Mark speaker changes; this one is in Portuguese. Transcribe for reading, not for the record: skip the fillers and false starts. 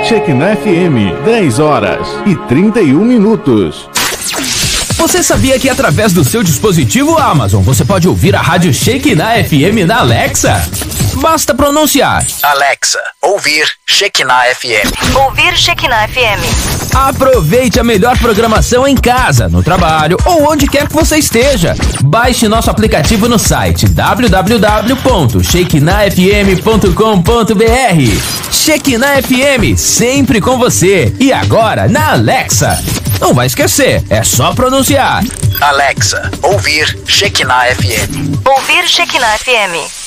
Speaker 1: Shekinah FM, 10 horas e 31 minutos.
Speaker 2: Você sabia que através do seu dispositivo Amazon você pode ouvir a rádio Shekinah FM na Alexa? Basta pronunciar:
Speaker 3: Alexa, ouvir Shekinah FM.
Speaker 4: Ouvir Shekinah FM.
Speaker 2: Aproveite a melhor programação em casa, no trabalho ou onde quer que você esteja. Baixe nosso aplicativo no site www.shekinahfm.com.br. Shekinah FM, sempre com você. E agora na Alexa. Não vai esquecer, é só pronunciar:
Speaker 3: Alexa, ouvir Shekinah FM.
Speaker 4: Ouvir Shekinah FM.